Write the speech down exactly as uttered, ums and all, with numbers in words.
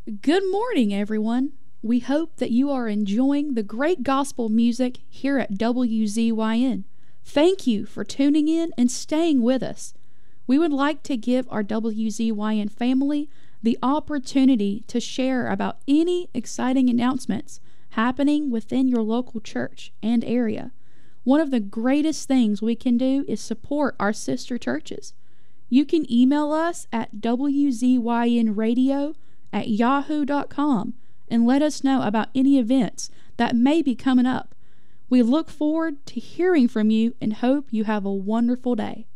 Good morning, everyone. We hope that you are enjoying the great gospel music here at W Z Y N. Thank you for tuning in and staying with us. We would like to give our W Z Y N family the opportunity to share about any exciting announcements happening within your local church and area. One of the greatest things we can do is support our sister churches. You can email us at w z y n radio at yahoo dot com and let us know about any events that may be coming up. We look forward to hearing from you and hope you have a wonderful day.